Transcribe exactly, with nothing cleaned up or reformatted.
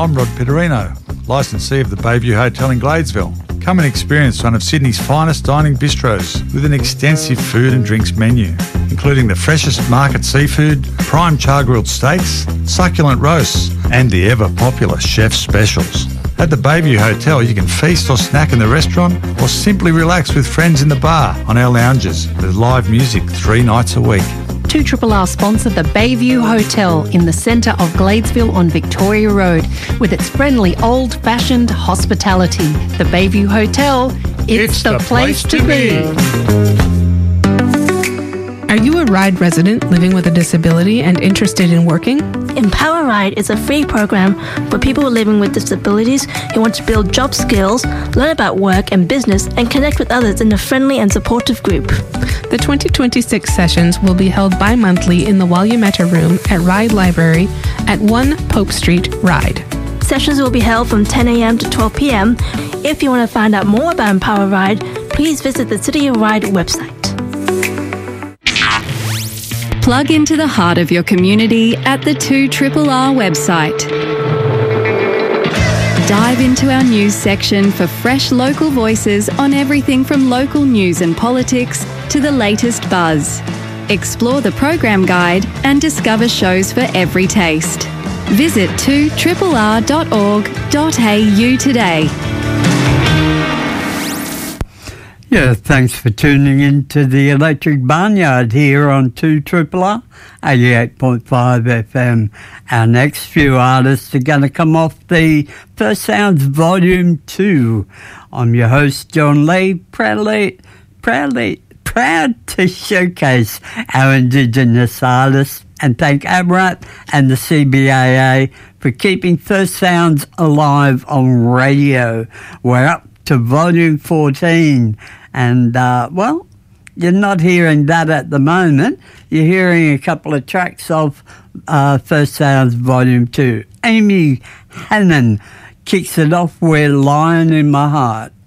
I'm Rod Pitterino, licensee of the Bayview Hotel in Gladesville. Come and experience one of Sydney's finest dining bistros with an extensive food and drinks menu, including the freshest market seafood, prime char-grilled steaks, succulent roasts, and the ever-popular chef's specials. At the Bayview Hotel, you can feast or snack in the restaurant or simply relax with friends in the bar on our lounges with live music three nights a week. two R R sponsor the Bayview Hotel in the centre of Gladesville on Victoria Road with its friendly old-fashioned hospitality. The Bayview Hotel, it's, it's the, the place, place to be. be. Are you a RIDE resident living with a disability and interested in working? Empower RIDE is a free program for people living with disabilities who want to build job skills, learn about work and business, and connect with others in a friendly and supportive group. The twenty twenty-six sessions will be held bi-monthly in the Walyametta Room at RIDE Library at one Pope Street, RIDE. Sessions will be held from ten a.m. to twelve p.m. If you want to find out more about Empower RIDE, please visit the City of RIDE website. Plug into the heart of your community at the two R R R website. Dive into our news section for fresh local voices on everything from local news and politics to the latest buzz. Explore the program guide and discover shows for every taste. Visit two R R R dot org dot a u today. Yeah, thanks for tuning in to the Electric Barnyard here on two R R R, eighty-eight point five F M. Our next few artists are going to come off the First Sounds Volume two. I'm your host, John Lee, proudly, proudly, proud to showcase our Indigenous artists and thank A M R A T and the C B A A for keeping First Sounds alive on radio. We're up to Volume fourteen. And, uh, well, you're not hearing that at the moment. You're hearing a couple of tracks of uh, First Sounds Volume two. Amy Hannon kicks it off with Lion in My Heart.